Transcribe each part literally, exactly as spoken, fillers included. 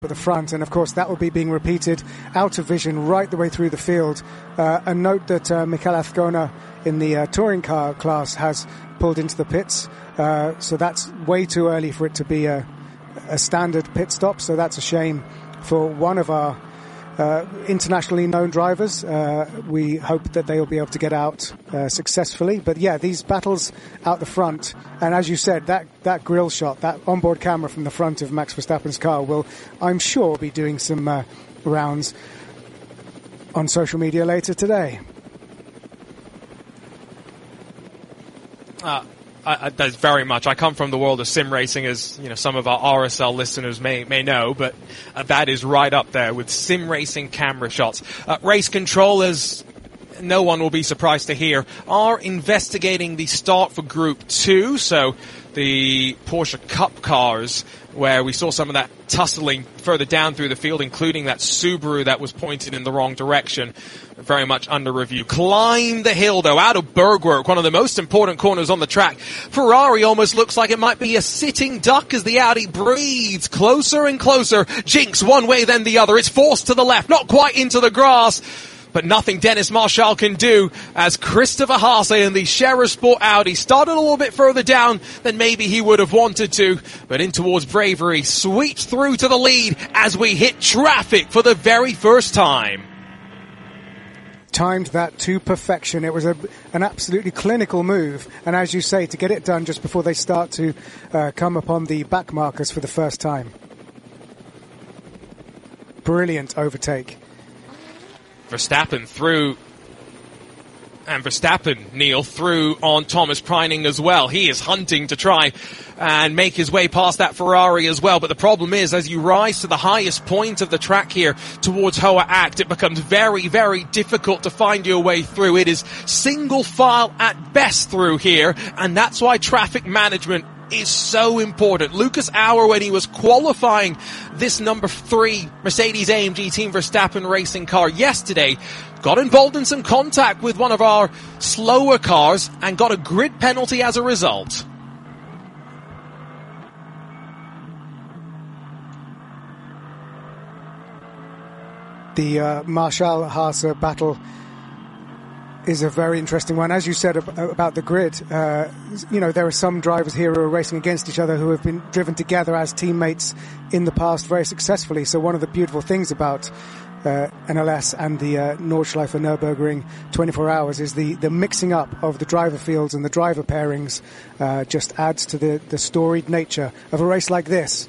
at the front, and of course that will be being repeated out of vision right the way through the field. Uh, and note that uh, Mikel Azcona in the uh, touring car class has pulled into the pits, uh, so that's way too early for it to be a, a standard pit stop, so that's a shame for one of our uh, internationally known drivers. Uh, we hope that they will be able to get out uh, successfully, but yeah, these battles out the front, and as you said, that, that grill shot, that onboard camera from the front of Max Verstappen's car will, I'm sure, be doing some uh, rounds on social media later today. Uh, I, I, that's very much. I come from the world of sim racing, as you know, some of our R S L listeners may may know, but uh, that is right up there with sim racing camera shots. Uh, race controllers, no one will be surprised to hear, are investigating the start for Group Two, so the Porsche Cup cars, where we saw some of that tussling further down through the field, including that Subaru that was pointed in the wrong direction. Very much under review. Climb the hill, though, out of Bergwerk, one of the most important corners on the track. Ferrari almost looks like it might be a sitting duck as the Audi breathes closer and closer. Jinx one way, then the other. It's forced to the left, not quite into the grass. But nothing Dennis Marshall can do, as Christopher Haase in the Scherer Sport Audi started a little bit further down than maybe he would have wanted to, but in towards Bravery, sweeps through to the lead as we hit traffic for the very first time. Timed that to perfection. It was a, an absolutely clinical move, and as you say, to get it done just before they start to uh, come upon the back markers for the first time. Brilliant overtake. Verstappen through, and Verstappen, Neil, through on Thomas Preining as well. He is hunting to try and make his way past that Ferrari as well. But the problem is, as you rise to the highest point of the track here towards Hoa Act, it becomes very, very difficult to find your way through. It is single file at best through here, and that's why traffic management is so important. Lucas Auer, when he was qualifying this number three Mercedes A M G Team Verstappen racing car yesterday, got involved in some contact with one of our slower cars and got a grid penalty as a result. The uh, Marshall Haase battle is a very interesting one. As you said ab- about the grid, uh, you know, there are some drivers here who are racing against each other who have been driven together as teammates in the past very successfully. So one of the beautiful things about uh, N L S and the uh, Nordschleife Nürburgring twenty-four hours is the, the mixing up of the driver fields and the driver pairings uh, just adds to the, the storied nature of a race like this.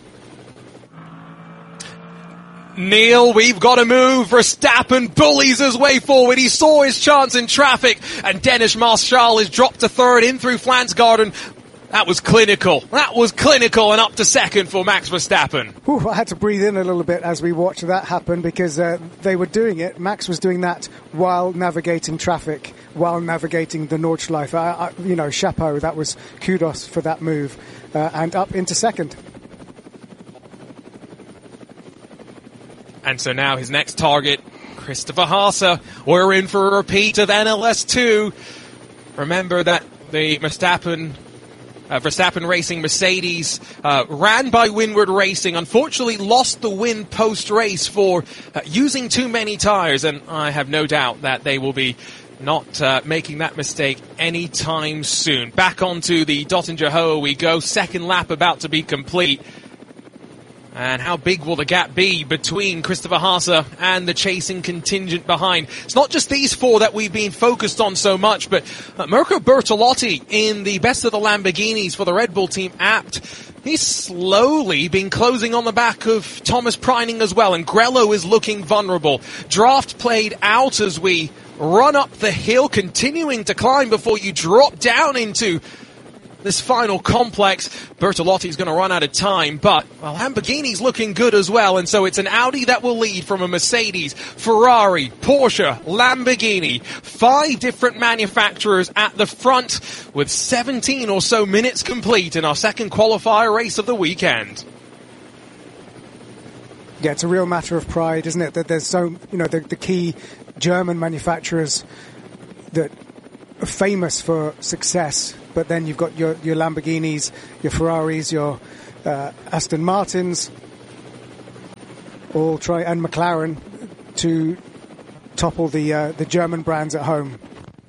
Neil, we've got to move. Verstappen bullies his way forward. He saw his chance in traffic, and Dennis Marshall is dropped to third in through Flansgarden. That was clinical. That was clinical, and up to second for Max Verstappen. Ooh, I had to breathe in a little bit as we watched that happen, because uh, they were doing it. Max was doing that while navigating traffic, while navigating the Nordschleife. I, I, you know, chapeau. That was kudos for that move. Uh, and up into second. And so now his next target, Christopher Haase. We're in for a repeat of N L S two. Remember that the Verstappen, uh, Verstappen Racing Mercedes uh, ran by Windward Racing, unfortunately lost the win post-race for uh, using too many tires, and I have no doubt that they will be not uh, making that mistake anytime soon. Back onto the Dottinger Hoa we go. Second lap about to be complete. And how big will the gap be between Christopher Haase and the chasing contingent behind? It's not just these four that we've been focused on so much, but uh, Mirko Bertolotti in the best of the Lamborghinis for the Red Bull team, Abt, he's slowly been closing on the back of Thomas Preining as well, and Grello is looking vulnerable. Draft played out as we run up the hill, continuing to climb before you drop down into this final complex. Bertolotti's going to run out of time, but well, Lamborghini's looking good as well, and so it's an Audi that will lead from a Mercedes, Ferrari, Porsche, Lamborghini. Five different manufacturers at the front with seventeen or so minutes complete in our second qualifier race of the weekend. Yeah, it's a real matter of pride, isn't it? That there's so, you know, the, the key German manufacturers that are famous for success, but then you've got your, your Lamborghinis, your Ferraris, your uh, Aston Martins, all try, and McLaren to topple the uh, the German brands at home.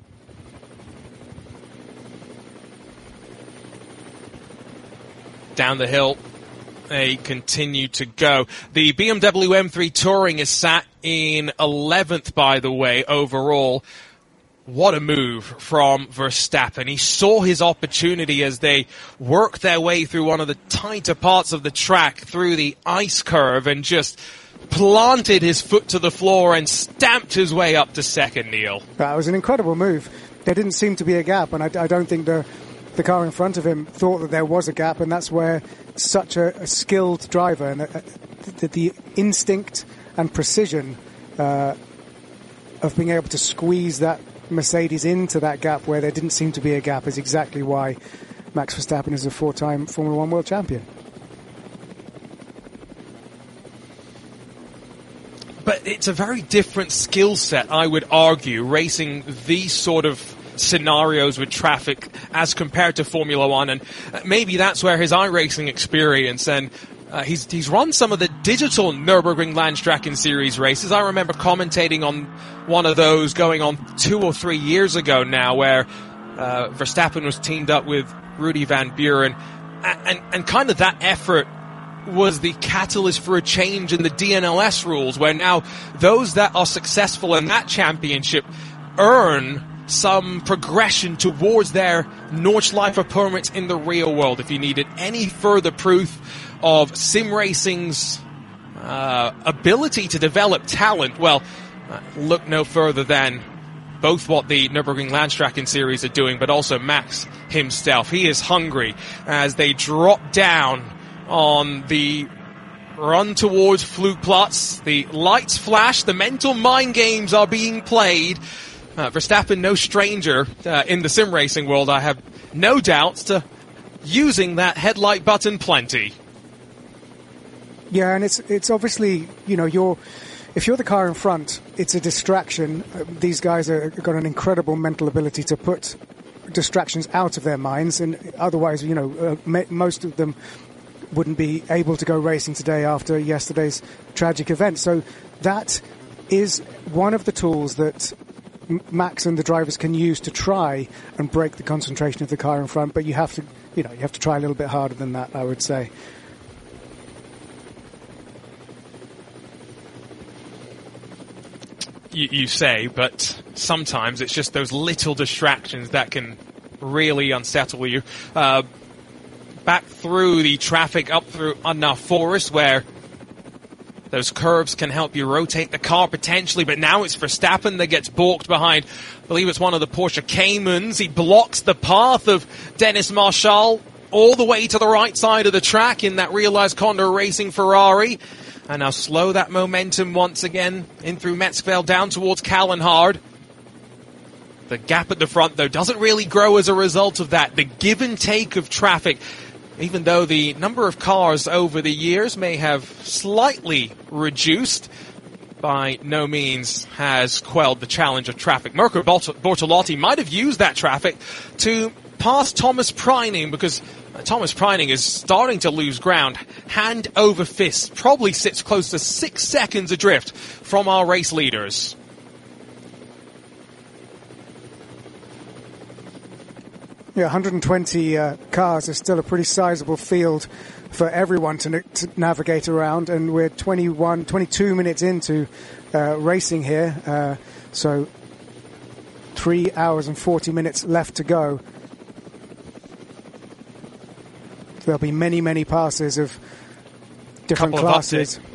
Down the hill, they continue to go. The B M W M three Touring is sat in eleventh, by the way, overall. What a move from Verstappen. He saw his opportunity as they worked their way through one of the tighter parts of the track, through the ice curve, and just planted his foot to the floor and stamped his way up to second, Neil. That was an incredible move. There didn't seem to be a gap, and I, I don't think the the car in front of him thought that there was a gap, and that's where such a, a skilled driver and the, the, the instinct and precision uh, of being able to squeeze that Mercedes into that gap where there didn't seem to be a gap is exactly why Max Verstappen is a four-time Formula One world champion. But it's a very different skill set, I would argue, racing these sort of scenarios with traffic as compared to Formula One, and maybe that's where his iRacing experience, and uh, he's he's run some of the digital Nürburgring Landstraßen Series races. I remember commentating on one of those going on two or three years ago now, where uh, Verstappen was teamed up with Rudy Van Buren, and, and, and kind of that effort was the catalyst for a change in the D N L S rules, where now those that are successful in that championship earn some progression towards their Nordschleife permits in the real world. If you needed any further proof of sim racing's uh, ability to develop talent, well, uh, look no further than both what the Nürburgring Landstraßen Series are doing, but also Max himself. He is hungry as they drop down on the run towards Flugplatz. The lights flash, the mental mind games are being played. Uh, Verstappen, no stranger uh, in the sim racing world, I have no doubts, to using that headlight button plenty. Yeah, and it's it's obviously, you know, you're if you're the car in front, it's a distraction. Uh, these guys are got an incredible mental ability to put distractions out of their minds, and otherwise, you know, uh, m- most of them wouldn't be able to go racing today after yesterday's tragic event. So that is one of the tools that Max and the drivers can use to try and break the concentration of the car in front, but you have to, you know, you have to try a little bit harder than that, I would say. You, you say, but sometimes it's just those little distractions that can really unsettle you. Uh, back through the traffic, up through Unna Forest, where those curves can help you rotate the car potentially, but now it's Verstappen that gets balked behind. I believe it's one of the Porsche Caymans. He blocks the path of Dennis Marshall all the way to the right side of the track in that realized Condor Racing Ferrari. And now slow that momentum once again in through Metzgeveld down towards Kallenhard. The gap at the front, though, doesn't really grow as a result of that. The give and take of traffic, even though the number of cars over the years may have slightly reduced, by no means has quelled the challenge of traffic. Mirko Bortolotti might have used that traffic to pass Thomas Preining, because Thomas Preining is starting to lose ground. Hand over fist, probably sits close to six seconds adrift from our race leaders. Yeah, one hundred twenty uh, cars is still a pretty sizable field for everyone to, to navigate around, and we're twenty-one, twenty-two minutes into uh, racing here, uh, so three hours and forty minutes left to go. There'll be many, many passes of different Couple classes. Of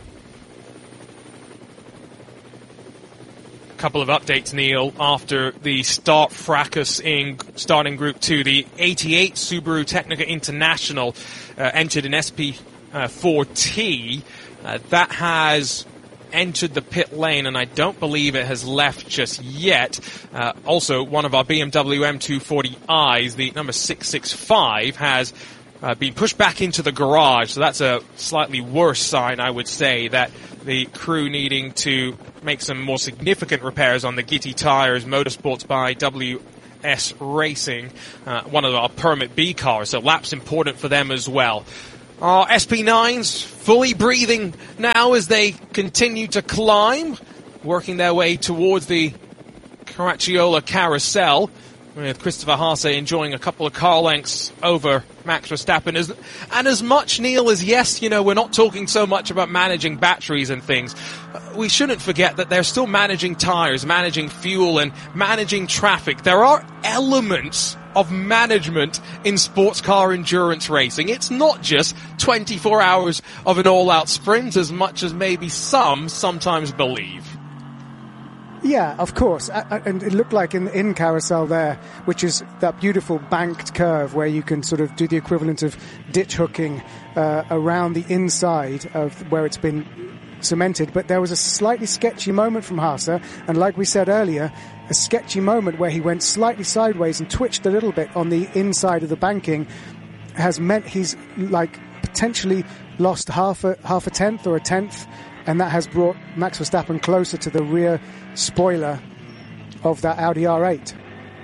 couple of updates, Neil, after the start fracas in starting Group two. The eighty-eight Subaru Technica International uh, entered in S P four T. Uh, that has entered the pit lane, and I don't believe it has left just yet. Uh, also, one of our B M W M two forty I's, the number six six five, has Uh, being pushed back into the garage, so that's a slightly worse sign, I would say, that the crew needing to make some more significant repairs on the Gitti tyres, Motorsports by W S Racing, uh, one of our Permit B cars, so laps important for them as well. Our S P nines fully breathing now as they continue to climb, working their way towards the Caracciola Carousel, with Christopher Haase enjoying a couple of car lengths over Max Verstappen. As, and as much, Neil, as yes, you know, we're not talking so much about managing batteries and things, we shouldn't forget that they're still managing tires, managing fuel, and managing traffic. There are elements of management in sports car endurance racing. It's not just twenty-four hours of an all-out sprint as much as maybe some sometimes believe. Yeah, of course. And it looked like in, in Carousel there, which is that beautiful banked curve where you can sort of do the equivalent of ditch hooking uh, around the inside of where it's been cemented. But there was a slightly sketchy moment from Haase, and like we said earlier, a sketchy moment where he went slightly sideways and twitched a little bit on the inside of the banking has meant he's like potentially lost half a, half a tenth or a tenth, and that has brought Max Verstappen closer to the rear spoiler of that Audi R eight.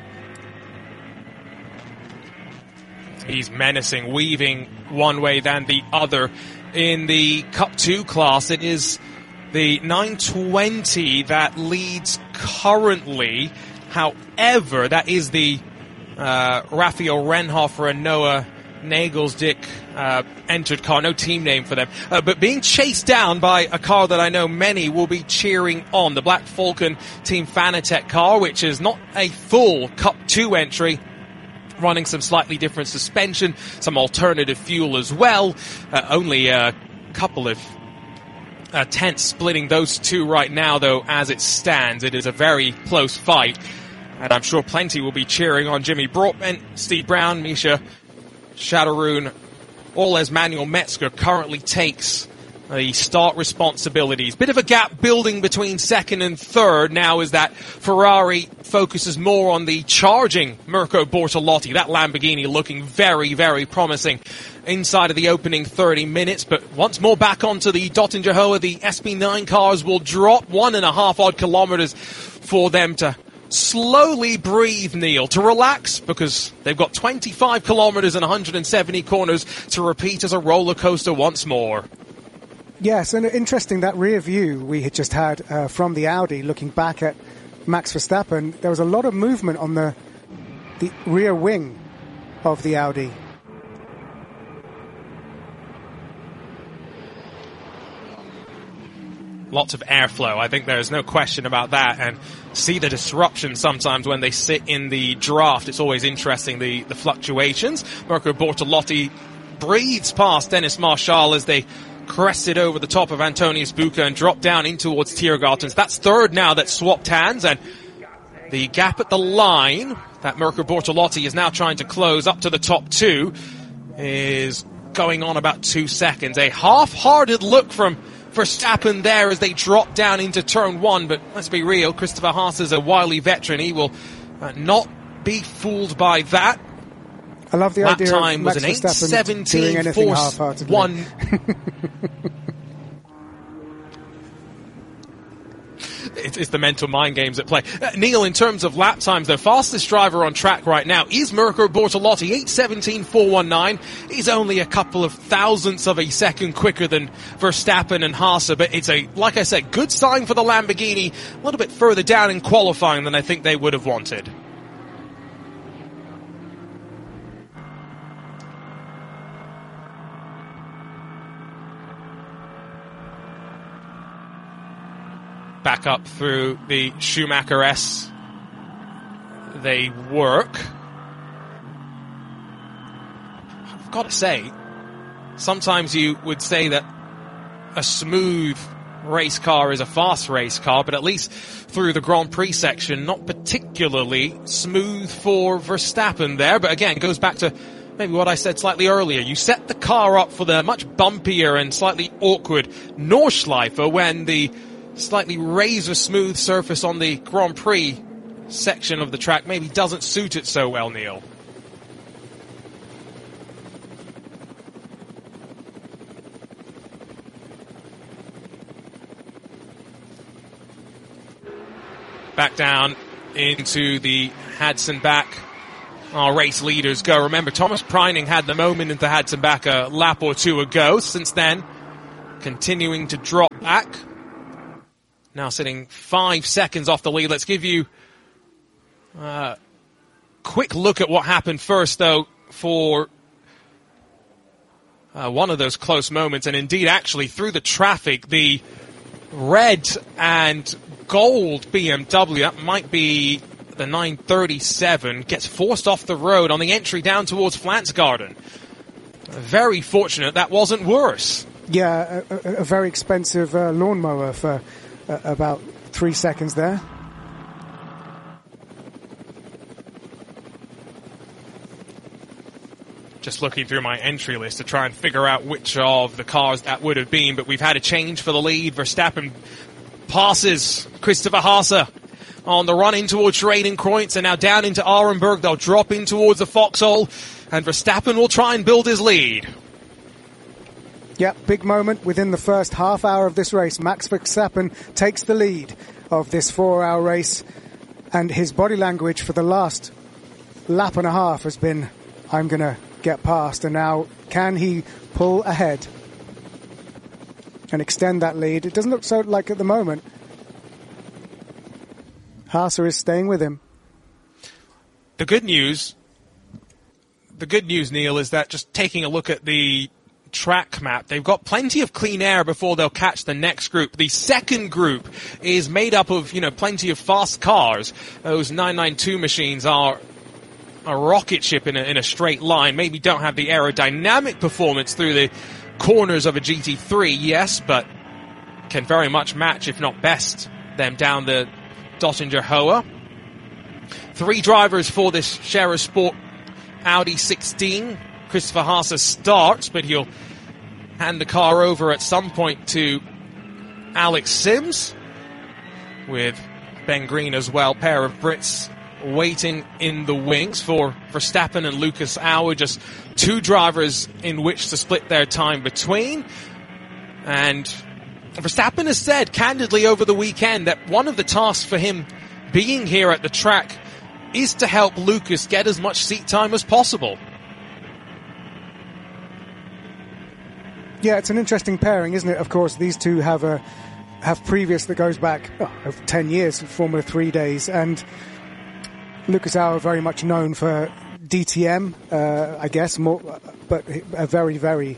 He's menacing, weaving one way than the other. In the Cup two class, it is the nine twenty that leads currently. However, that is the uh, Raphael Renhofer and Noah Nagelsdick uh, entered car, no team name for them, uh, but being chased down by a car that I know many will be cheering on, the Black Falcon Team Fanatec car, which is not a full Cup two entry, running some slightly different suspension, some alternative fuel as well, uh, only a couple of uh, tenths splitting those two right now, though, as it stands. It is a very close fight, and I'm sure plenty will be cheering on Jimmy Broadbent, Steve Brown, Misha Shadowroon, all as Manuel Metzger currently takes the start responsibilities. Bit of a gap building between second and third now as that Ferrari focuses more on the charging Mirko Bortolotti. That Lamborghini looking very, very promising inside of the opening thirty minutes. But once more back onto the Dottinger Hoa, the S P nine cars will drop one and a half odd kilometers for them to slowly breathe, Neil, to relax, because they've got twenty-five kilometers and one hundred seventy corners to repeat as a roller coaster once more. Yes, and interesting that rear view we had just had uh, from the Audi looking back at Max Verstappen. There was a lot of movement on the the rear wing of the Audi. Lots of airflow. I think there's no question about that. And see the disruption sometimes when they sit in the draft. It's always interesting, the, the fluctuations. Mirko Bortolotti breathes past Dennis Marshall as they crested over the top of Antonius Bucca and dropped down in towards Tiergartens. That's third now that swapped hands, and the gap at the line that Mirko Bortolotti is now trying to close up to the top two is going on about two seconds. A half-hearted look from Verstappen there as they drop down into turn one, but let's be real, Christopher Haase is a wily veteran. He will uh, not be fooled by that. I love the Lap idea time of was Max an eight seventeen force one. It's, it's the mental mind games at play. Uh, Neil, in terms of lap times, the fastest driver on track right now is Mirko Bortolotti, eight seventeen four nineteen. He's only a couple of thousandths of a second quicker than Verstappen and Haase, but it's a, like I said, good sign for the Lamborghini, a little bit further down in qualifying than I think they would have wanted. Back up through the Schumacher S. They work. I've got to say, sometimes you would say that a smooth race car is a fast race car, but at least through the Grand Prix section, not particularly smooth for Verstappen there. But again, goes back to maybe what I said slightly earlier. You set the car up for the much bumpier and slightly awkward Nordschleife when the slightly razor-smooth surface on the Grand Prix section of the track maybe doesn't suit it so well, Neil. Back down into the Hadson back our race leaders go. Remember, Thomas Preining had the moment into Hudson back a lap or two ago. Since then, continuing to drop back. Now sitting five seconds off the lead. Let's give you a quick look at what happened first, though, for uh, one of those close moments. And indeed, actually, through the traffic, the red and gold B M W, that might be the nine thirty-seven, gets forced off the road on the entry down towards Flansgarden. Very fortunate that wasn't worse. Yeah, a, a, a very expensive uh, lawnmower for uh, about three seconds there. Just looking through my entry list to try and figure out which of the cars that would have been, but we've had a change for the lead. Verstappen passes Christopher Haase on the run in towards Schradenkreuz, and now down into Arenberg. They'll drop in towards the foxhole, and Verstappen will try and build his lead. Yeah, big moment within the first half hour of this race. Max Verstappen takes the lead of this four-hour race, and his body language for the last lap and a half has been, I'm going to get past, and now can he pull ahead and extend that lead? It doesn't look so like at the moment. Haase is staying with him. The good news, the good news, Neil, is that just taking a look at the track map, they've got plenty of clean air before they'll catch the next group. The second group is made up of, you know, plenty of fast cars. Those nine ninety-two machines are a rocket ship in a, in a straight line. Maybe don't have the aerodynamic performance through the corners of a G T three, yes, but can very much match, if not best, them down the Dottinger Hoa. Three drivers for this Scherer Sport Audi sixteen. Christopher Haase starts, but he'll hand the car over at some point to Alex Sims, with Ben Green as well. Pair of Brits waiting in the wings for Verstappen and Lucas Auer. Just two drivers in which to split their time between. And Verstappen has said candidly over the weekend that one of the tasks for him being here at the track is to help Lucas get as much seat time as possible. Yeah, it's an interesting pairing, isn't it? Of course, these two have a have previous that goes back oh, over ten years, Formula three days, and Lucas Auer very much known for D T M, uh, I guess, more, but a very, very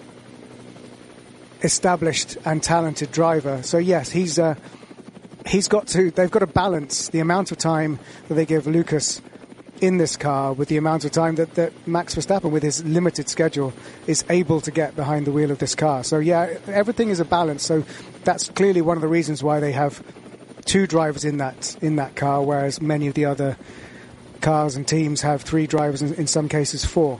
established and talented driver. So yes, he's uh, he's got to. They've got to balance the amount of time that they give Lucas in this car with the amount of time that, that Max Verstappen, with his limited schedule, is able to get behind the wheel of this car. So yeah, everything is a balance. So that's clearly one of the reasons why they have two drivers in that in that car, whereas many of the other cars and teams have three drivers, in, in some cases four.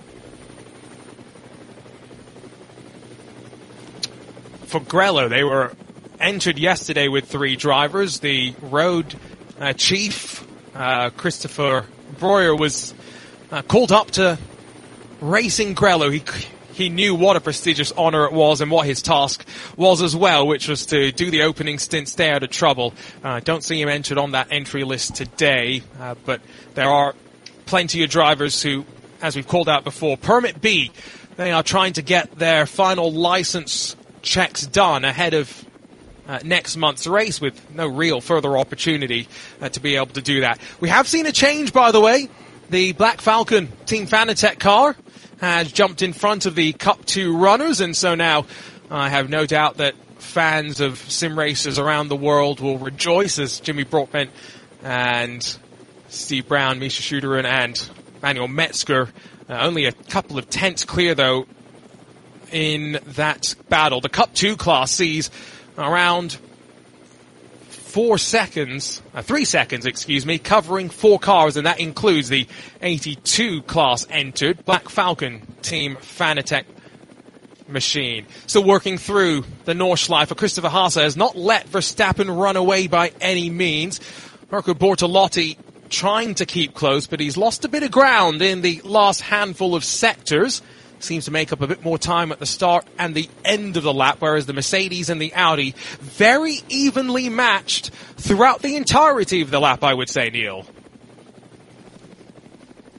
For Grello, they were entered yesterday with three drivers. The road uh, chief, uh, Christopher Breuer, was uh, called up to Racing Grello. He he knew what a prestigious honour it was and what his task was as well, which was to do the opening stint, stay out of trouble. I uh, don't see him entered on that entry list today, uh, but there are plenty of drivers who, as we've called out before, Permit B, they are trying to get their final licence checks done ahead of Uh, next month's race, with no real further opportunity uh, to be able to do that. We have seen a change, by the way. The Black Falcon Team Fanatec car has jumped in front of the Cup two runners, and so now I have no doubt that fans of sim races around the world will rejoice as Jimmy Broadbent and Steve Brown, Misha Schuderen, and Manuel Metzger, uh, only a couple of tenths clear, though, in that battle. The Cup two class sees around four seconds, uh, three seconds, excuse me, covering four cars, and that includes the eighty-two class entered Black Falcon Team Fanatec machine. Still working through the Nordschleife. Christopher Haase has not let Verstappen run away by any means. Marco Bortolotti trying to keep close, but he's lost a bit of ground in the last handful of sectors. Seems to make up a bit more time at the start and the end of the lap, whereas the Mercedes and the Audi very evenly matched throughout the entirety of the lap, I would say, Neil.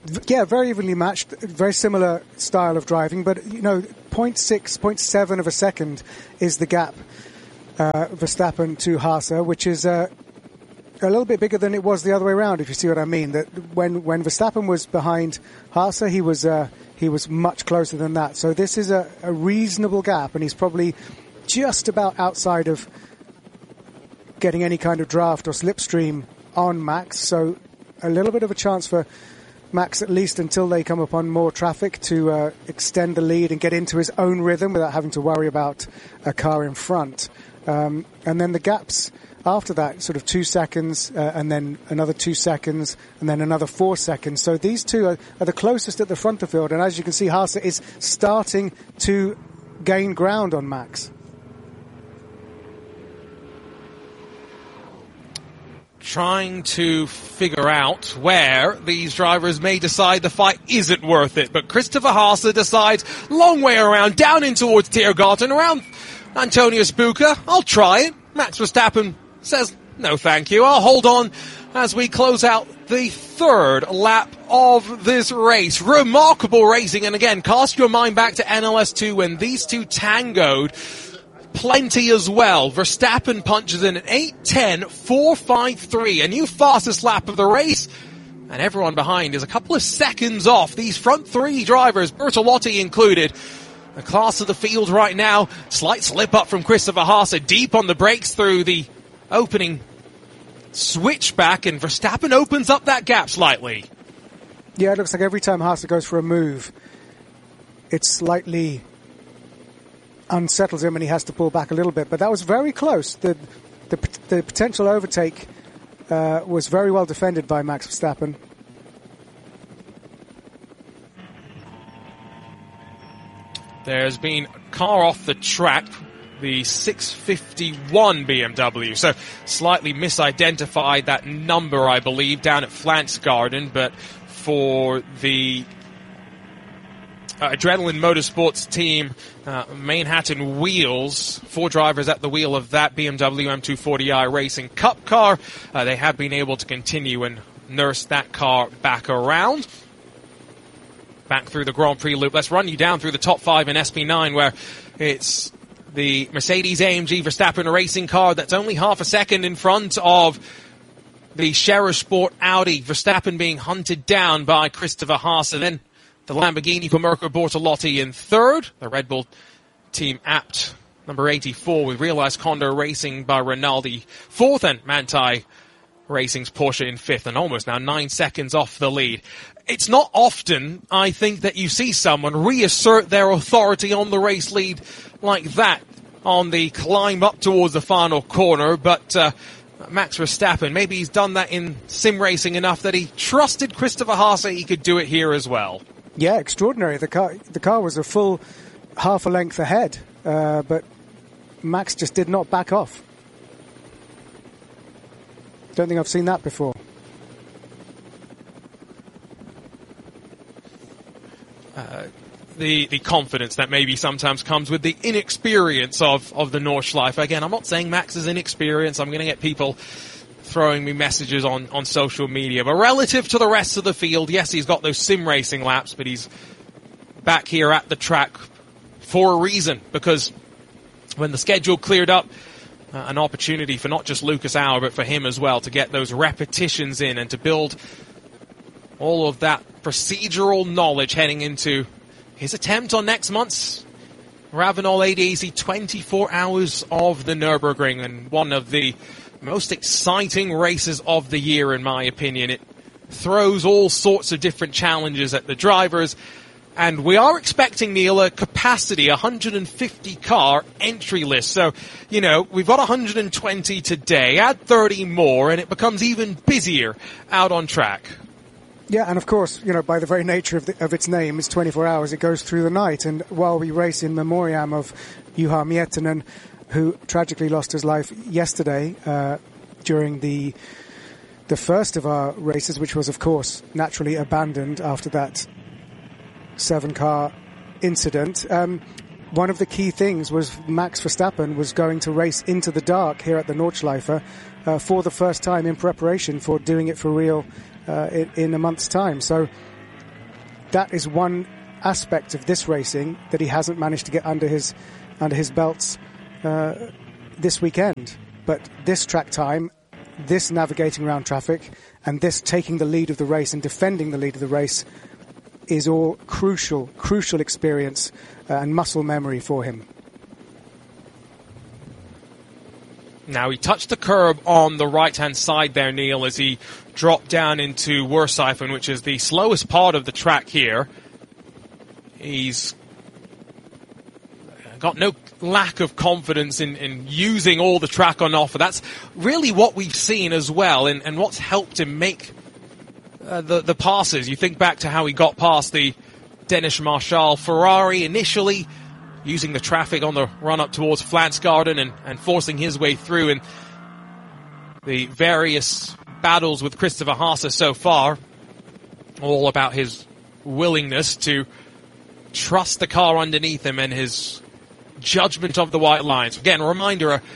Yeah, very evenly matched, very similar style of driving, but, you know, zero point six, zero point seven of a second is the gap, uh, Verstappen to Haase, which is uh, a little bit bigger than it was the other way around, if you see what I mean. That when, when Verstappen was behind Haase, he was uh, he was much closer than that. So this is a, a reasonable gap, and he's probably just about outside of getting any kind of draft or slipstream on Max. So a little bit of a chance for Max, at least until they come upon more traffic, to uh, extend the lead and get into his own rhythm without having to worry about a car in front. Um, and then the gaps after that, sort of two seconds, uh, and then another two seconds, and then another four seconds. So these two are, are the closest at the front of the field. And as you can see, Haase is starting to gain ground on Max. Trying to figure out where these drivers may decide the fight isn't worth it. But Christopher Haase decides, long way around, down in towards Tiergarten, around Antonius Bucca. I'll try it. Max Verstappen says, no thank you. I'll hold on as we close out the third lap of this race. Remarkable racing. And again, cast your mind back to N L S two when these two tangoed plenty as well. Verstappen punches in an eight ten four five three, a new fastest lap of the race, and everyone behind is a couple of seconds off. These front three drivers, Bertolotti included, the class of the field right now. Slight slip up from Christopher Haase, deep on the brakes through the opening switchback, and Verstappen opens up that gap slightly. Yeah, it looks like every time Haase goes for a move, it's slightly unsettles him and he has to pull back a little bit. But that was very close. The the, the potential overtake uh, was very well defended by Max Verstappen. There's been a car off the track, the six fifty-one B M W. So slightly misidentified that number, I believe, down at Flanksgarden. But for the Uh, Adrenaline Motorsports team, uh, Manhattan Wheels, four drivers at the wheel of that B M W M two forty i Racing Cup car. Uh, they have been able to continue and nurse that car back around. Back through the Grand Prix loop. Let's run you down through the top five in S P nine, where it's the Mercedes A M G Verstappen racing car that's only half a second in front of the Scherer Sport Audi. Verstappen being hunted down by Christopher Haase. Then the Lamborghini for Mirko Bortolotti in third. The Red Bull team Apt, number eighty-four, with Realized Condor Racing by Rinaldi fourth, and Manthey Racing's Porsche in fifth, and almost now nine seconds off the lead. It's not often, I think, that you see someone reassert their authority on the race lead like that on the climb up towards the final corner, but uh, Max Verstappen, maybe he's done that in sim racing enough that he trusted Christopher Haase he could do it here as well. Yeah, extraordinary. The car, the car was a full half a length ahead, uh, but Max just did not back off. Don't think I've seen that before. Uh, the the confidence that maybe sometimes comes with the inexperience of, of the Nordschleife. Again, I'm not saying Max is inexperienced. I'm going to get people throwing me messages on, on social media. But relative to the rest of the field, yes, he's got those sim racing laps, but he's back here at the track for a reason, because when the schedule cleared up, uh, an opportunity for not just Lucas Auer, but for him as well, to get those repetitions in and to build all of that procedural knowledge heading into his attempt on next month's Ravenol A D A C twenty-four Hours of the Nürburgring, and one of the most exciting races of the year, in my opinion. It throws all sorts of different challenges at the drivers, and we are expecting, Neil, a capacity, one hundred fifty car entry list. So, you know, we've got one hundred twenty today, add thirty more, and it becomes even busier out on track. Yeah, and of course, you know, by the very nature of, the, of its name, it's twenty-four hours, it goes through the night, and while we race in memoriam of Juha Miettinen, who tragically lost his life yesterday uh, during the the first of our races, which was, of course, naturally abandoned after that seven-car incident. Um, one of the key things was Max Verstappen was going to race into the dark here at the Nordschleife uh, for the first time in preparation for doing it for real uh, in, in a month's time. So that is one aspect of this racing that he hasn't managed to get under his under his belts uh, this weekend. But this track time, this navigating around traffic, and this taking the lead of the race and defending the lead of the race is all crucial, crucial experience uh, and muscle memory for him. Now, he touched the curb on the right-hand side there, Neil, as he dropped down into Wursifen, which is the slowest part of the track here. He's got no lack of confidence in, in using all the track on offer. That's really what we've seen as well, and, and what's helped him make uh, the, the passes. You think back to how he got past the Danish Marshall Ferrari initially, using the traffic on the run-up towards Flansgarden and, and forcing his way through, and the various battles with Christopher Haase so far, all about his willingness to trust the car underneath him and his judgment of the white lines. Again, a reminder, a,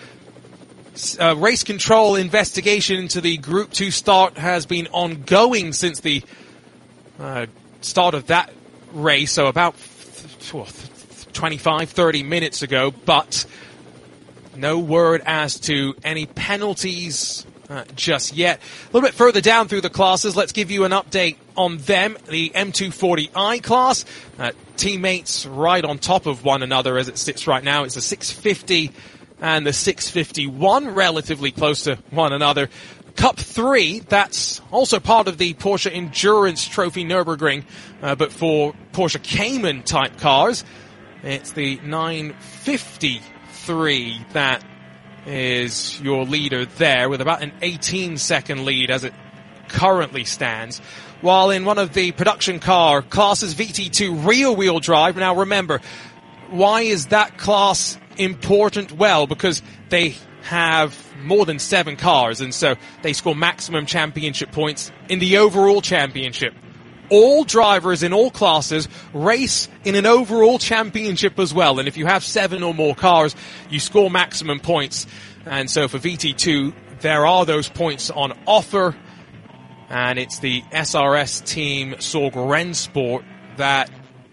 a race control investigation into the Group two start has been ongoing since the uh, start of that race, so about twenty-five, thirty minutes ago, but no word as to any penalties uh, just yet. A little bit further down through the classes, let's give you an update on them. The M two forty i class, uh, teammates right on top of one another as it sits right now. It's the six fifty and the six fifty-one, relatively close to one another. Cup three, that's also part of the Porsche Endurance Trophy Nürburgring, uh, but for Porsche Cayman type cars. It's the nine fifty-three that is your leader there, with about an eighteen second lead as it currently stands. While in one of the production car classes, V T two rear-wheel drive. Now remember, why is that class important? Well, because they have more than seven cars, and so they score maximum championship points in the overall championship. All drivers in all classes race in an overall championship as well. And if you have seven or more cars, you score maximum points. And so for V T two, there are those points on offer. And it's the S R S team Sorg Rennsport that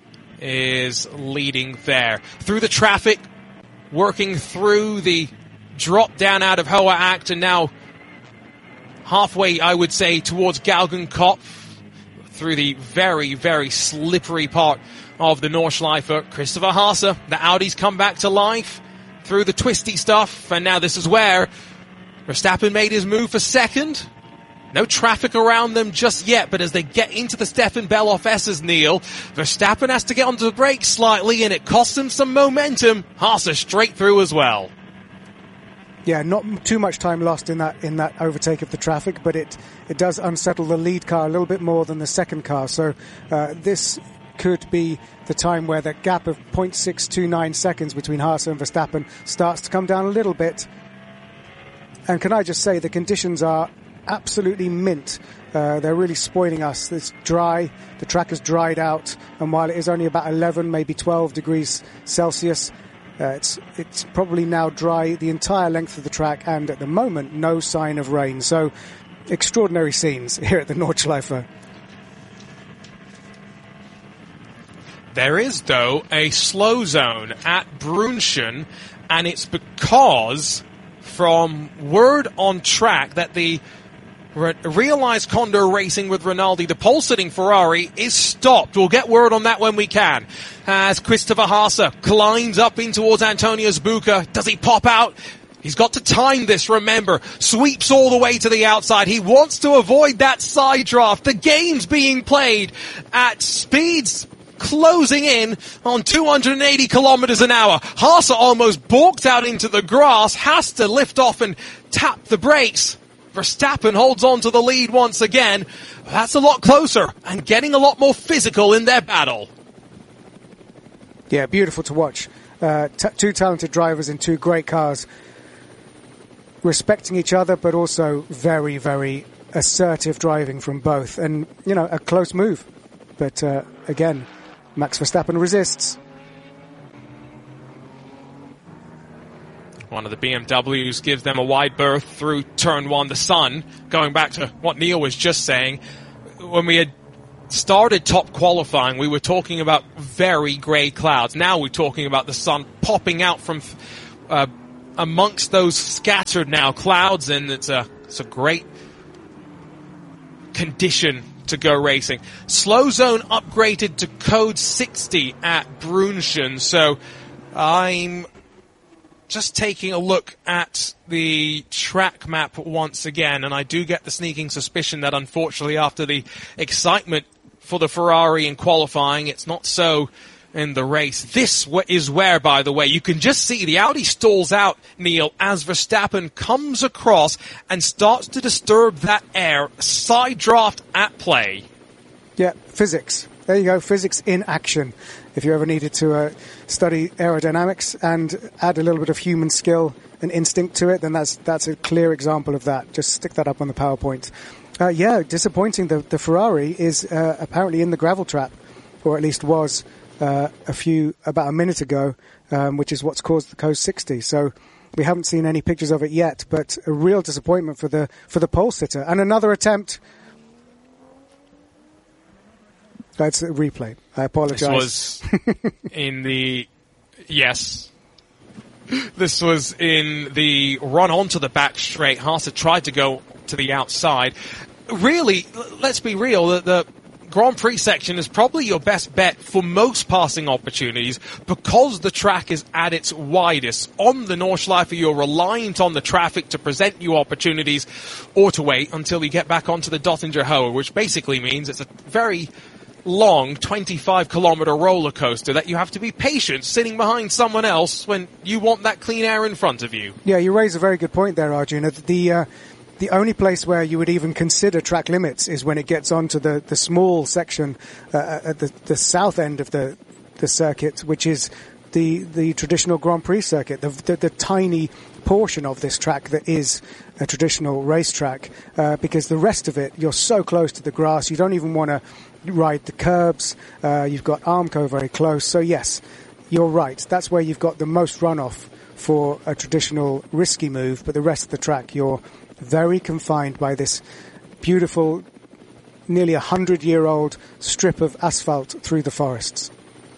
is leading there. Through the traffic, working through the drop down out of Hoa Act, and now halfway, I would say, towards Galgenkopf, through the very, very slippery part of the Nordschleife. Christopher Haase, the Audis come back to life through the twisty stuff, and now this is where Verstappen made his move for second. No traffic around them just yet, but as they get into the Stefan Bellof S's, Neil, Verstappen has to get onto the brakes slightly, and it costs him some momentum. Haase straight through as well. Yeah, not too much time lost in that in that overtake of the traffic, but it, it does unsettle the lead car a little bit more than the second car. So uh, this could be the time where that gap of zero point six two nine seconds between Haase and Verstappen starts to come down a little bit. And can I just say, the conditions are absolutely mint. Uh, they're really spoiling us. It's dry, the track has dried out, and while it is only about eleven, maybe twelve degrees Celsius, Uh, it's it's probably now dry the entire length of the track, and at the moment, no sign of rain. So, extraordinary scenes here at the Nordschleife. There is, though, a slow zone at Brunchen, and it's because, from word on track, that the Re- Realized Condor Racing with Rinaldi, the pole-sitting Ferrari, is stopped. We'll get word on that when we can. As Christopher Haase climbs up in towards Antonio Zbuka, does he pop out? He's got to time this, remember. Sweeps all the way to the outside. He wants to avoid that side draft. The game's being played at speeds closing in on two hundred eighty kilometers an hour. Haase almost balked out into the grass, has to lift off and tap the brakes. Verstappen holds on to the lead once again. That's a lot closer and getting a lot more physical in their battle. Yeah, beautiful to watch. Uh, t- two talented drivers in two great cars, respecting each other, but also very, very assertive driving from both. And, you know, a close move. But, uh, again, Max Verstappen resists. One of the B M Ws gives them a wide berth through turn one. The sun, going back to what Neil was just saying, when we had started top qualifying, we were talking about very grey clouds. Now we're talking about the sun popping out from uh, amongst those scattered now clouds, and it's a it's a great condition to go racing. Slow zone upgraded to code sixty at Brunschen, so I'm just taking a look at the track map once again, and I do get the sneaking suspicion that unfortunately after the excitement for the Ferrari in qualifying, it's not so in the race. This is where, by the way, you can just see the Audi stalls out, Neil, as Verstappen comes across and starts to disturb that air. Side draft at play. Yeah, physics. There you go, physics in action. If you ever needed to uh, study aerodynamics and add a little bit of human skill and instinct to it, then that's that's a clear example of that. Just stick that up on the PowerPoint. Uh, yeah, disappointing. The, the Ferrari is uh, apparently in the gravel trap, or at least was uh, a few about a minute ago, um, which is what's caused the code sixty. So we haven't seen any pictures of it yet, but a real disappointment for the for the pole sitter. And another attempt. That's a replay. I apologize. This was in the... Yes. This was in the run onto the back straight. Haas tried to go to the outside. Really, let's be real, the, the Grand Prix section is probably your best bet for most passing opportunities because the track is at its widest. On the Nordschleife, you're reliant on the traffic to present you opportunities or to wait until you get back onto the Dottinger Hohe, which basically means it's a very long twenty-five kilometer roller coaster that you have to be patient sitting behind someone else when you want that clean air in front of you. Yeah, you raise a very good point there, Arjun. The uh, the only place where you would even consider track limits is when it gets onto the, the small section uh, at the, the south end of the the circuit, which is the the traditional Grand Prix circuit, the the, the tiny portion of this track that is a traditional racetrack, uh, because the rest of it, you're so close to the grass, you don't even want to ride the curbs. Uh, you've got Armco very close. So yes, you're right. That's where you've got the most runoff for a traditional risky move, but the rest of the track, you're very confined by this beautiful, nearly a hundred-year-old strip of asphalt through the forests.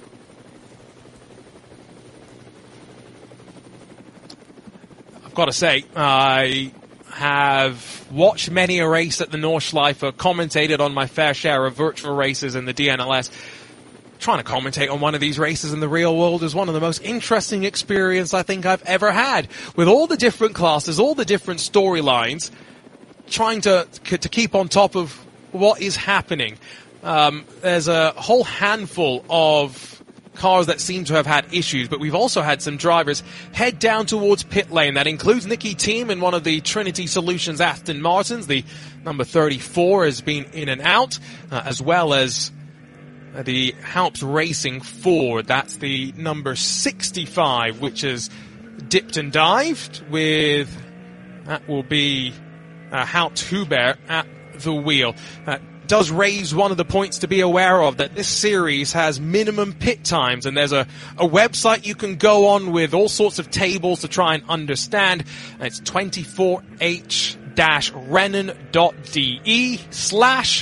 I've got to say, I have watched many a race at the Nordschleife, commentated on my fair share of virtual races in the D N L S. Trying to commentate on one of these races in the real world is one of the most interesting experiences I think I've ever had. With all the different classes, all the different storylines, trying to to keep on top of what is happening. Um, there's a whole handful of cars that seem to have had issues, but we've also had some drivers head down towards pit lane. That includes Nicky Thiem in one of the Trinity Solutions Aston Martins. The number thirty-four has been in and out, uh, as well as uh, the Halps Racing Ford. That's the number sixty-five, which has dipped and dived with, that will be uh, Haupt Hubert at the wheel. Uh, does raise one of the points to be aware of, that this series has minimum pit times, and there's a, a website you can go on with all sorts of tables to try and understand. And it's twenty-four H rennen dot d e slash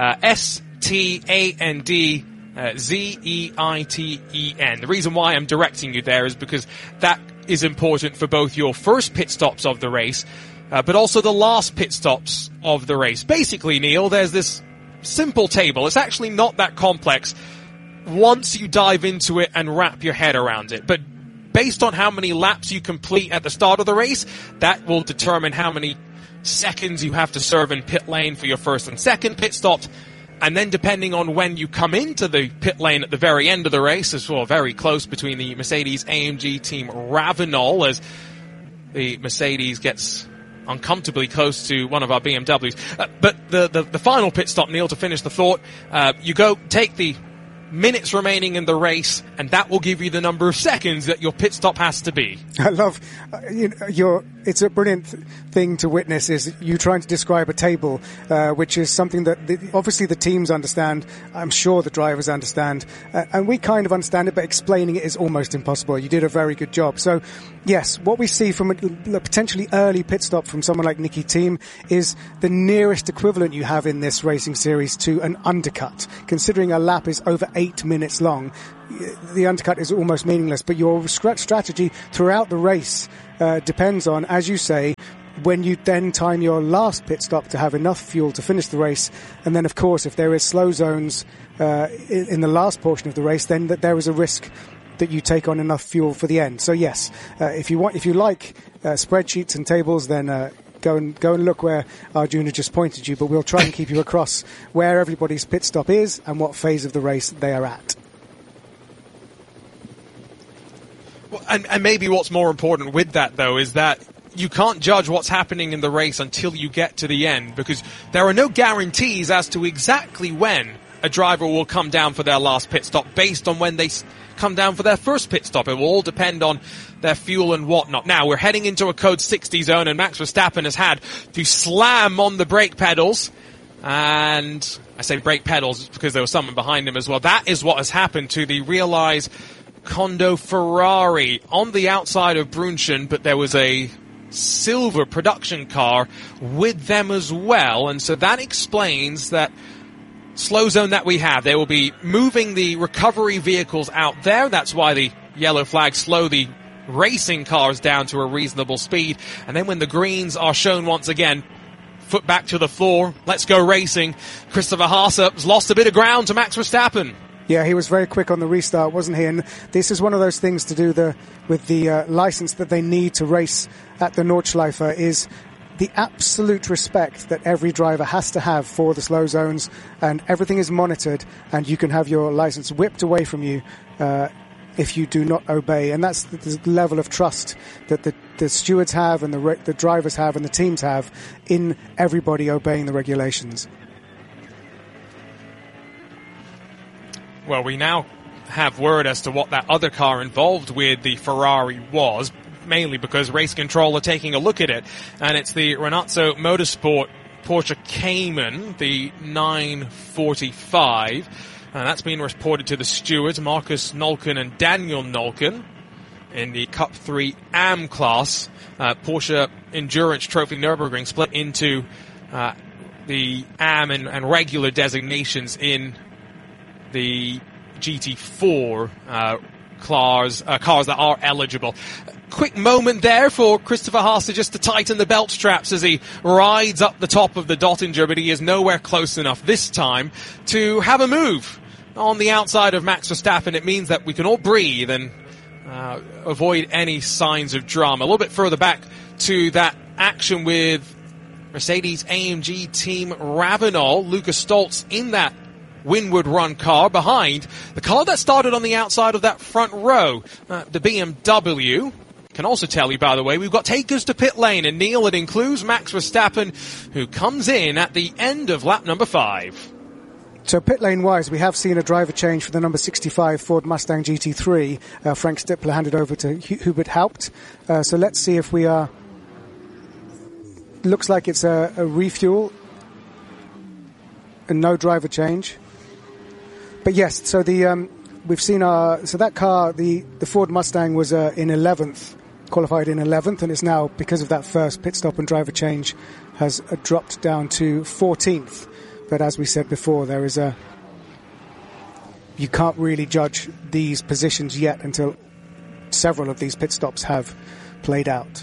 S T A N D Z E I T E N. The reason why I'm directing you there is because that is important for both your first pit stops of the race, uh, but also the last pit stops of the race. Basically, Neil, there's this simple table. It's actually not that complex once you dive into it and wrap your head around it. But based on how many laps you complete at the start of the race, that will determine how many seconds you have to serve in pit lane for your first and second pit stops. And then depending on when you come into the pit lane at the very end of the race, as well, very close between the Mercedes A M G team Ravenol, as the Mercedes gets uncomfortably close to one of our B M Ws. Uh, but the, the, the final pit stop, Neil, to finish the thought, uh, you go take the minutes remaining in the race, and that will give you the number of seconds that your pit stop has to be. I love uh, you know, your it's a brilliant th- thing to witness is you trying to describe a table, uh, which is something that the, obviously the teams understand. I'm sure the drivers understand, uh, and we kind of understand it, but explaining it is almost impossible. You did a very good job. So, yes, what we see from a, a potentially early pit stop from someone like Nicki Thiem is the nearest equivalent you have in this racing series to an undercut. Considering a lap is over eight minutes long, the undercut is almost meaningless, but your strategy throughout the race uh, depends on, as you say, when you then time your last pit stop to have enough fuel to finish the race, and then of course if there is slow zones uh, in, in the last portion of the race, then that there is a risk that you take on enough fuel for the end. So yes, uh, if you want, if you like uh, spreadsheets and tables, then uh, go and go and look where Arjuna just pointed you, but we'll try and keep you across where everybody's pit stop is and what phase of the race they are at. Well, and, and maybe what's more important with that, though, is that you can't judge what's happening in the race until you get to the end, because there are no guarantees as to exactly when a driver will come down for their last pit stop based on when they come down for their first pit stop. It will all depend on their fuel and whatnot. Now, we're heading into a code sixty zone, and Max Verstappen has had to slam on the brake pedals. And I say brake pedals because there was someone behind him as well. That is what has happened to the Realize Kondo Ferrari on the outside of Brunchen, but there was a silver production car with them as well, and so that explains that slow zone that we have. They will be moving the recovery vehicles out there. That's why the yellow flags slow the racing cars down to a reasonable speed, and then when the greens are shown once again, foot back to the floor, let's go racing. Christopher Haase has lost a bit of ground to Max Verstappen. Yeah, he was very quick on the restart, wasn't he? And this is one of those things to do the with the uh, license that they need to race at the Nordschleife, is the absolute respect that every driver has to have for the slow zones, and everything is monitored, and you can have your license whipped away from you uh, if you do not obey. And that's the, the level of trust that the, the stewards have and the, the drivers have and the teams have in everybody obeying the regulations. Well, we now have word as to what that other car involved with the Ferrari was, mainly because Race Control are taking a look at it. And it's the Renazzo Motorsport Porsche Cayman, the nine forty-five. And that's been reported to the stewards, Marcus Nolken and Daniel Nolken, in the Cup three A M class. Uh, Porsche Endurance Trophy Nürburgring split into uh, the A M and, and regular designations in the G T four uh, cars, uh, cars that are eligible. Quick moment there for Christopher Haase just to tighten the belt straps as he rides up the top of the Dottinger, but he is nowhere close enough this time to have a move on the outside of Max Verstappen. It means that we can all breathe and uh, avoid any signs of drama. A little bit further back to that action with Mercedes A M G team Ravenel, Lucas Stoltz in that Winward Run car behind the car that started on the outside of that front row, uh, the B M W. Can also tell you, by the way, we've got takers to pit lane, and Neil, it includes Max Verstappen, who comes in at the end of lap number five. So pit lane wise, we have seen a driver change for the number sixty-five Ford Mustang G T three. Uh, Frank Stippler handed over to H- Hubert Haupt. Uh, so let's see if we are... Looks like it's a, a refuel and no driver change. But yes, so the um, we've seen our... So that car, the, the Ford Mustang, was uh, in eleventh, qualified in eleventh, and it's now, because of that first pit stop and driver change, has uh, dropped down to fourteenth. But as we said before, there is a... You can't really judge these positions yet until several of these pit stops have played out.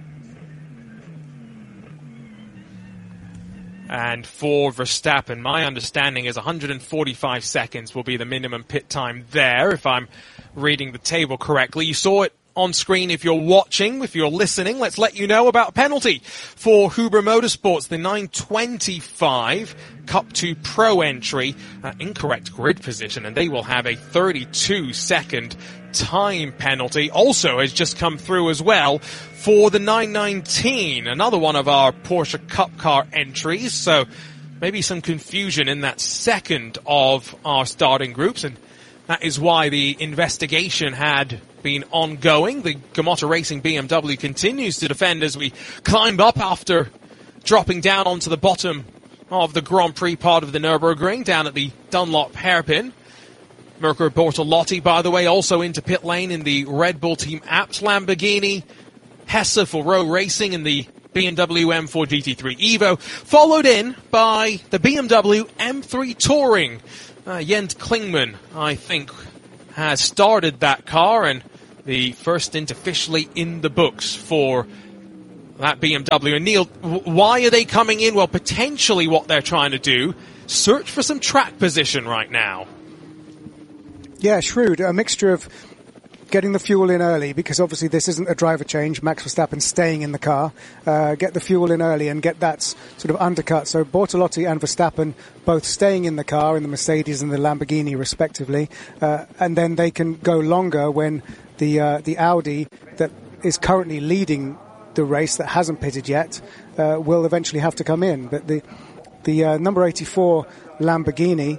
And for Verstappen, my understanding is one hundred forty-five seconds will be the minimum pit time there, if I'm reading the table correctly. You saw it on screen if you're watching. If you're listening, let's let you know about a penalty for Huber Motorsports, the nine twenty-five Cup two Pro entry, uh, incorrect grid position, and they will have a thirty-two second time penalty. Also has just come through as well for the nine nineteen, another one of our Porsche Cup car entries, so maybe some confusion in that second of our starting groups, and that is why the investigation had been ongoing. The Gamotta Racing B M W continues to defend as we climb up after dropping down onto the bottom of the Grand Prix part of the Nürburgring, down at the Dunlop hairpin. Mirko Bortolotti, by the way, also into pit lane in the Red Bull Team Abt Lamborghini. Hesse for Rowe Racing in the B M W M four G T three Evo, followed in by the B M W M three Touring. Uh, Jens Klingmann, I think, has started that car, and the first stint officially in the books for that B M W. And Neil, w- why are they coming in? Well, potentially what they're trying to do, search for some track position right now. Yeah, shrewd. A mixture of getting the fuel in early, because obviously this isn't a driver change. Max Verstappen staying in the car. Uh, get the fuel in early and get that sort of undercut. So Bortolotti and Verstappen both staying in the car, in the Mercedes and the Lamborghini respectively. Uh, and then they can go longer when the uh, the Audi that is currently leading the race, that hasn't pitted yet, uh, will eventually have to come in. But the, the uh, number eighty-four Lamborghini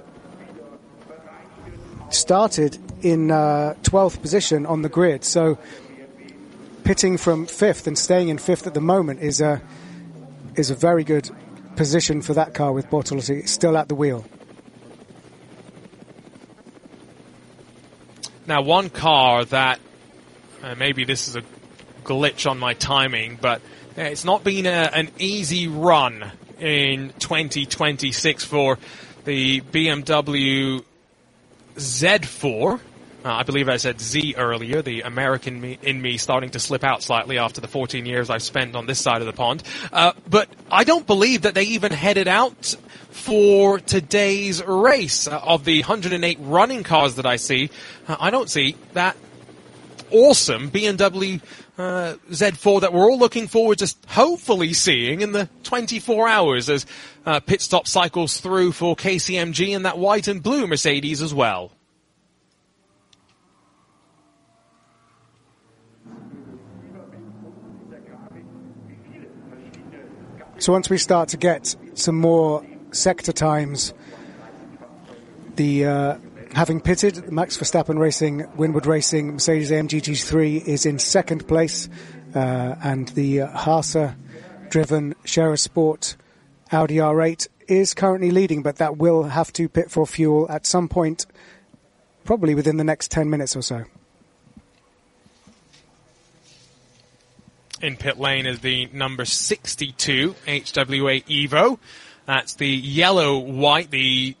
started in uh, twelfth position on the grid, so pitting from fifth and staying in fifth at the moment is a is a very good position for that car with Bortolotti still at the wheel. Now, one car that uh, maybe this is a glitch on my timing, but uh, it's not been a, an easy run in twenty twenty-six for the B M W Z four. Uh, I believe I said Z earlier, the American me, in me starting to slip out slightly after the fourteen years I've spent on this side of the pond. Uh, but I don't believe that they even headed out for today's race. Uh, of the one hundred eight running cars that I see, uh, I don't see that awesome B M W uh, Z four that we're all looking forward to hopefully seeing in the twenty-four hours as uh, pit stop cycles through for K C M G and that white and blue Mercedes as well. So once we start to get some more sector times, the uh, having pitted, Max Verstappen Racing, Winward Racing, Mercedes A M G G three is in second place, uh, and the uh, Haase-driven Scherer Sport Audi R eight is currently leading, but that will have to pit for fuel at some point, probably within the next ten minutes or so. In pit lane is the number sixty-two H W A Evo. That's the yellow-white, the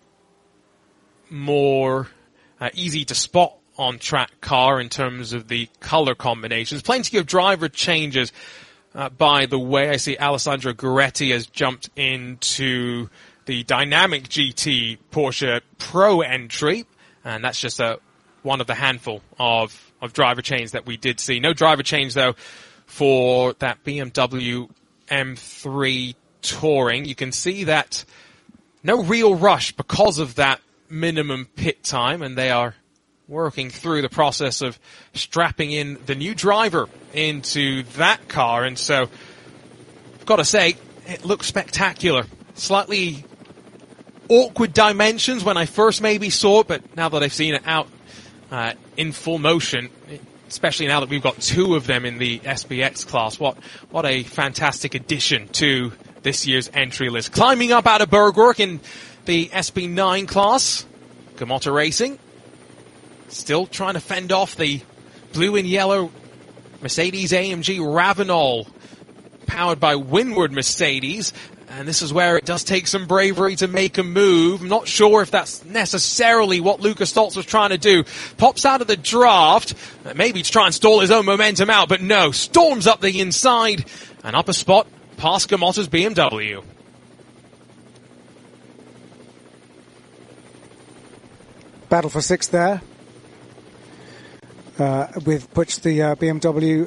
more uh, easy to spot on track car in terms of the color combinations. Plenty of driver changes. Uh, by the way, I see Alessandro Gueretti has jumped into the Dynamic G T Porsche Pro entry, and that's just a, one of the handful of, of driver changes that we did see. No driver change, though, for that B M W M three Touring. You can see that no real rush because of that minimum pit time, and they are working through the process of strapping in the new driver into that car. And so, I've got to say, it looks spectacular. Slightly awkward dimensions when I first maybe saw it, but now that I've seen it out uh, in full motion, especially now that we've got two of them in the S B X class, what what a fantastic addition to this year's entry list. Climbing up out of Bergwerk in the S B nine class, Gamotta Racing still trying to fend off the blue and yellow Mercedes A M G Ravenol, powered by Winward Mercedes. And this is where it does take some bravery to make a move. I'm not sure if that's necessarily what Lukas Stoltz was trying to do. Pops out of the draft, maybe to try and stall his own momentum out, but no, storms up the inside and up a spot past Gamotta's B M W. Battle for sixth there, uh, with puts the uh, B M W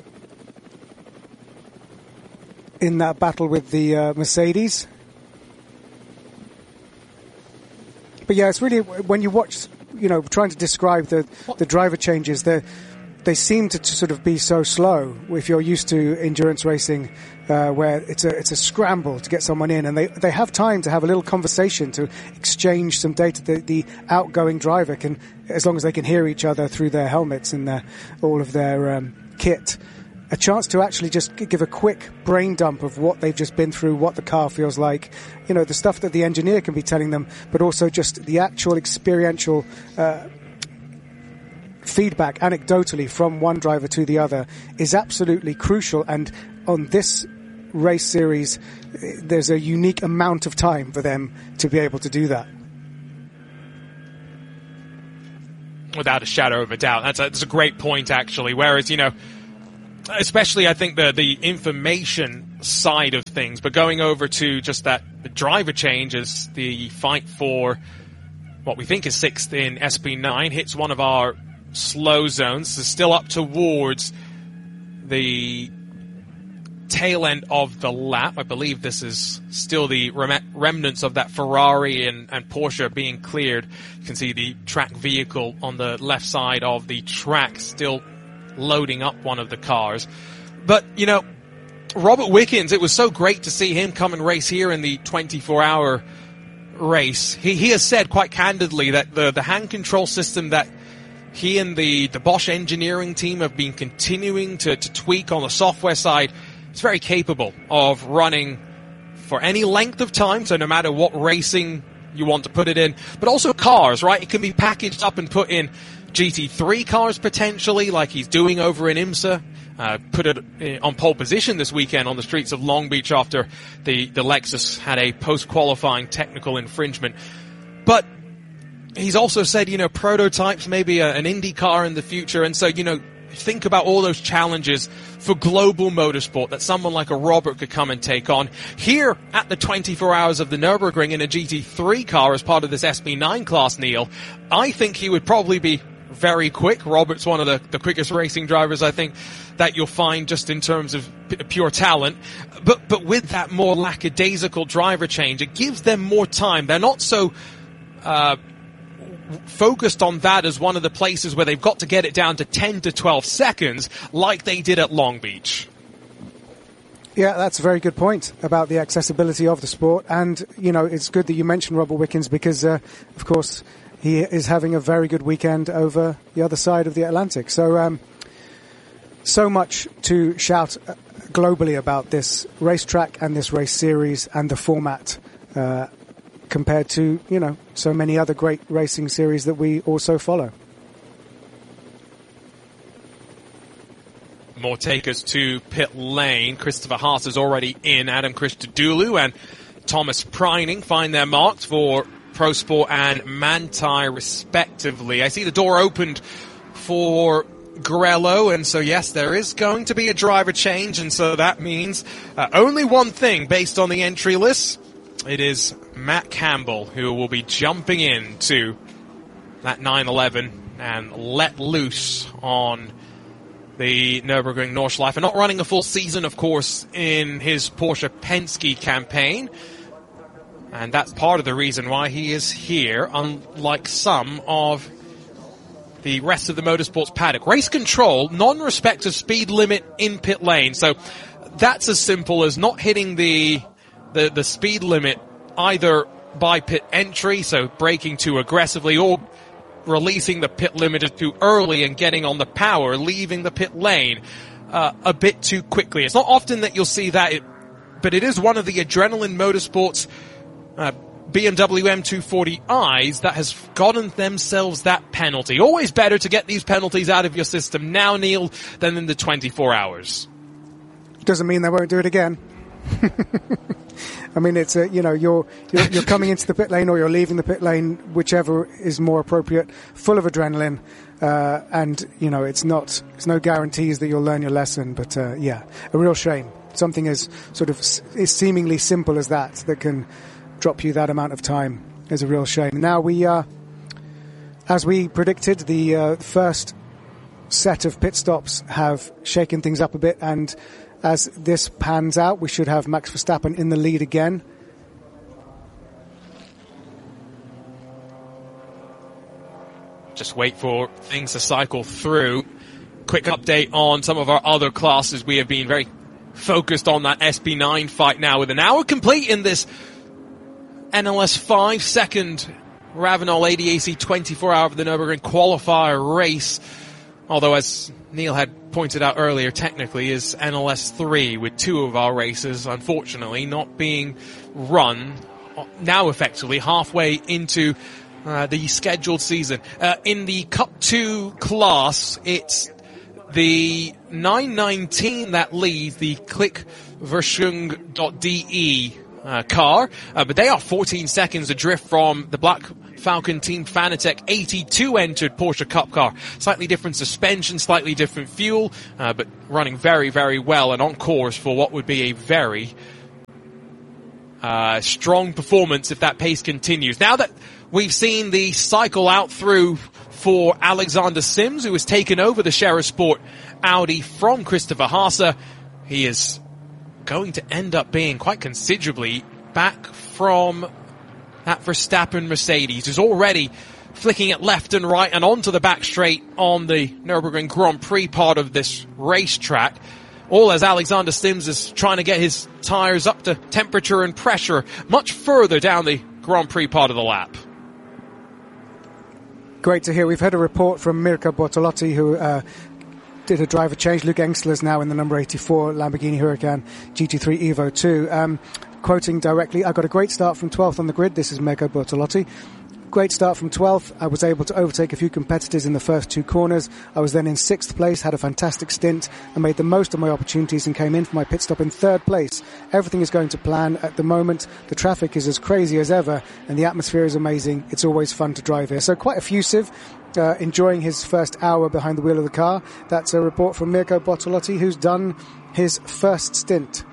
in that battle with the uh, Mercedes. But yeah, it's really, when you watch, you know, trying to describe the, the driver changes, the they seem to, to sort of be so slow. If you're used to endurance racing, uh, where it's a it's a scramble to get someone in, and they they have time to have a little conversation, to exchange some data. The, the outgoing driver can, as long as they can hear each other through their helmets and their, all of their um, kit, a chance to actually just give a quick brain dump of what they've just been through, what the car feels like, you know, the stuff that the engineer can be telling them, but also just the actual experiential uh, feedback anecdotally from one driver to the other is absolutely crucial. And on this race series, there's a unique amount of time for them to be able to do that. Without a shadow of a doubt. That's a, that's a great point, actually. Whereas, you know, especially I think the, the information side of things, but going over to just that the driver change as the fight for what we think is sixth in S P nine hits one of our slow zones. So still up towards the tail end of the lap. I believe this is still the rem- remnants of that Ferrari and, and Porsche being cleared. You can see the track vehicle on the left side of the track still loading up one of the cars. But, you know, Robert Wickens, it was so great to see him come and race here in the twenty-four hour race. He, he has said quite candidly that the, the hand control system that he and the, the Bosch engineering team have been continuing to, to tweak on the software side, it's very capable of running for any length of time, so no matter what racing you want to put it in, but also cars, right? It can be packaged up and put in G T three cars potentially, like he's doing over in IMSA. Uh, put it on pole position this weekend on the streets of Long Beach after the, the Lexus had a post-qualifying technical infringement. But he's also said, you know, prototypes, maybe a, an Indy car in the future. And so, you know, think about all those challenges for global motorsport that someone like a Robert could come and take on. Here at the twenty-four hours of the Nürburgring in a G T three car as part of this S P nine class, Neil, I think he would probably be very quick. Robert's one of the, the quickest racing drivers, I think, that you'll find just in terms of p- pure talent. But, but with that more lackadaisical driver change, it gives them more time. They're not so, uh, focused on that as one of the places where they've got to get it down to ten to twelve seconds like they did at Long Beach. Yeah, that's a very good point about the accessibility of the sport. And, you know, it's good that you mentioned Robert Wickens because, uh, of course, he is having a very good weekend over the other side of the Atlantic. So, um, so much to shout globally about this racetrack and this race series and the format, uh, compared to, you know, so many other great racing series that we also follow. More takers to pit lane. Christopher Haas is already in. Adam Christodoulou and Thomas Preining find their marks for Pro Sport and Manthey, respectively. I see the door opened for Grello, and so yes, there is going to be a driver change, and so that means uh, only one thing based on the entry list. It is Matt Campbell who will be jumping into that nine eleven and let loose on the Nürburgring Nordschleife, and not running a full season, of course, in his Porsche Penske campaign. And that's part of the reason why he is here, unlike some of the rest of the motorsports paddock. Race control, non-respect of speed limit in pit lane. So that's as simple as not hitting the, the, the speed limit either by pit entry, so braking too aggressively, or releasing the pit limiter too early and getting on the power, leaving the pit lane uh, a bit too quickly. It's not often that you'll see that, it, but it is one of the adrenaline motorsports uh, B M W M two forty I's that has gotten themselves that penalty. Always better to get these penalties out of your system now, Neil, than in the twenty-four hours. Doesn't mean they won't do it again. I mean, it's a, you know, you're, you're you're coming into the pit lane or you're leaving the pit lane, whichever is more appropriate, full of adrenaline, uh, and you know, it's not, it's no guarantees that you'll learn your lesson. But uh, yeah, a real shame. Something as sort of is seemingly simple as that that can drop you that amount of time is a real shame. Now we, uh, as we predicted, the uh, first set of pit stops have shaken things up a bit, and as this pans out, we should have Max Verstappen in the lead again. Just wait for things to cycle through. quick update on some of our other classes. We have been very focused on that S B nine fight now, with an hour complete in this N L S five second Ravenel A D A C twenty-four hour of the Nürburgring qualifier race. Although, as Neil had pointed out earlier, technically is N L S three, with two of our races, unfortunately, not being run now effectively halfway into uh, the scheduled season. Uh, in the Cup two class, it's the nine nineteen that leads the Klick-Verschung.de uh, car, uh, but they are fourteen seconds adrift from the Black Falcon Team Fanatec eighty-two entered Porsche Cup car. Slightly different suspension, slightly different fuel, uh, but running very, very well and on course for what would be a very uh, strong performance if that pace continues. Now that we've seen the cycle out through for Alexander Sims, who has taken over the Scherer Sport Audi from Christopher Haase, he is going to end up being quite considerably back from that Verstappen Mercedes, who's already flicking it left and right and onto the back straight on the Nürburgring Grand Prix part of this racetrack. All as Alexander Sims is trying to get his tyres up to temperature and pressure much further down the Grand Prix part of the lap. Great to hear. We've had a report from Mirko Bortolotti, who uh, did a driver change. Luke Engstler's now in the number eighty-four Lamborghini Huracan G T three Evo two. Um, quoting directly, I got a great start from twelfth on the grid. This is Mirko Bortolotti. Great start from twelfth. I was able to overtake a few competitors in the first two corners. I was then in sixth place, had a fantastic stint, and made the most of my opportunities and came in for my pit stop in third place. Everything is going to plan at the moment. The traffic is as crazy as ever, and the atmosphere is amazing. It's always fun to drive here. So quite effusive, uh, enjoying his first hour behind the wheel of the car. That's a report from Mirko Bortolotti, who's done his first stint.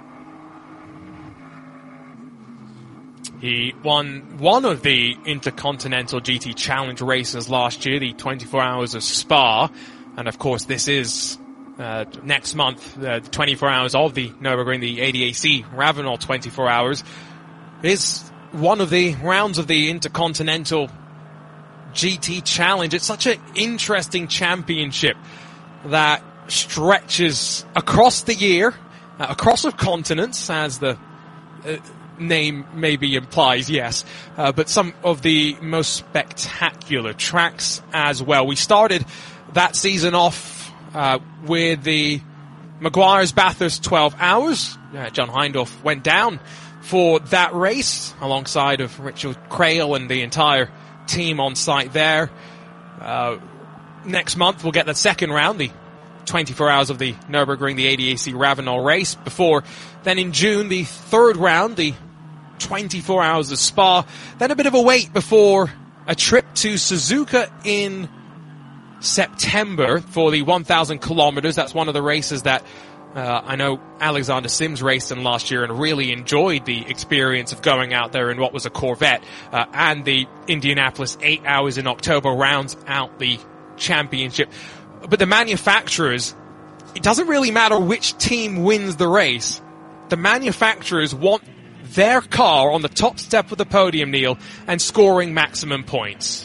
He won one of the Intercontinental G T Challenge races last year, the twenty-four hours of Spa. And of course, this is uh, next month, uh, the twenty-four hours of the Nürburgring, the A D A C Ravenel twenty-four hours. It is one of the rounds of the Intercontinental G T Challenge. It's such an interesting championship that stretches across the year, uh, across the continents, as the Uh, name maybe implies, yes, uh, but some of the most spectacular tracks as well. We started that season off uh, with the Maguire's Bathurst twelve hours. Uh, John Hindhaugh went down for that race alongside of Richard Crail and the entire team on site there. Uh, next month we'll get the second round, the twenty-four hours of the Nürburgring, the A D A C Ravenel race. Before then in June, the third round, the twenty-four hours of Spa. Then a bit of a wait before a trip to Suzuka in September for the one thousand kilometers. That's one of the races that uh, I know Alexander Sims raced in last year and really enjoyed the experience of going out there in what was a Corvette. Uh, and the Indianapolis eight hours in October rounds out the championship. But the manufacturers, it doesn't really matter which team wins the race. The manufacturers want their car on the top step of the podium, Neil, and scoring maximum points.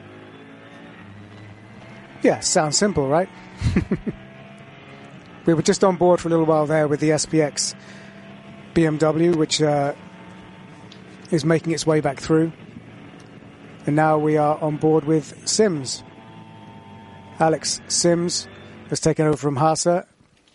Yeah, sounds simple, right? We were just on board for a little while there with the S P X B M W, which uh, is making its way back through. And now we are on board with Sims. Alex Sims has taken over from Haase.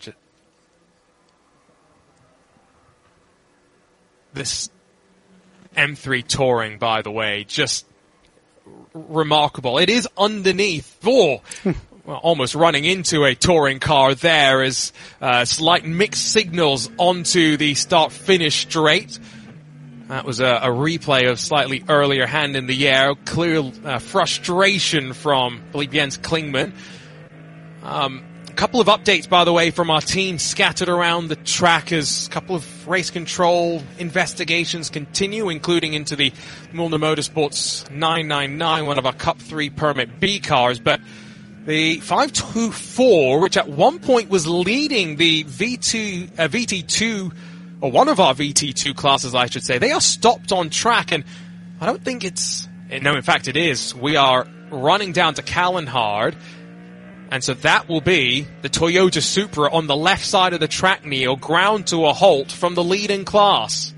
This M three Touring, by the way, just r- remarkable. It is underneath, oh, well, almost running into a touring car there as uh, slight mixed signals onto the start-finish straight. That was a, a replay of slightly earlier hand in the air. Clear uh, frustration from, I believe, Jens Klingman. Um, a couple of updates, by the way, from our team scattered around the track as a couple of race control investigations continue, including into the Mühlner Motorsports nine ninety-nine, one of our Cup three Permit B cars. But the five two four, which at one point was leading the V two, uh, V T two, or one of our V T two classes, I should say, they are stopped on track, and I don't think it's... No, in fact, it is. We are running down to Callenhard. And so that will be the Toyota Supra on the left side of the track, Neil, ground to a halt from the leading class.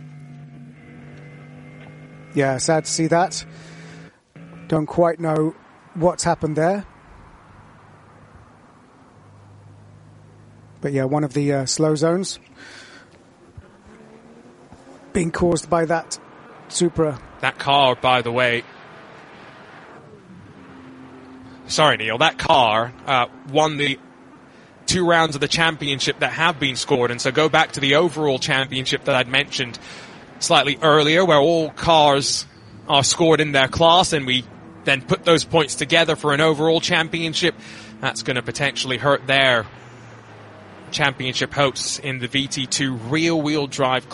Yeah, sad to see that. Don't quite know what's happened there. But yeah, one of the uh, slow zones being caused by that Supra. That car, by the way... Sorry, Neil, that car uh, won the two rounds of the championship that have been scored. And so go back to the overall championship that I'd mentioned slightly earlier, where all cars are scored in their class, and we then put those points together for an overall championship. That's going to potentially hurt their championship hopes in the V T two rear-wheel drive